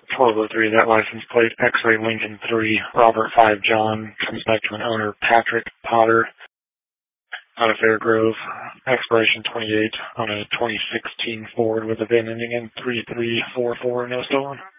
1203, that license plate, X-Ray Lincoln 3, Robert 5 John, comes back to an owner, Patrick Potter, out of Fairgrove, expiration 28 on a 2016 Ford with a VIN ending in 3344, no stolen.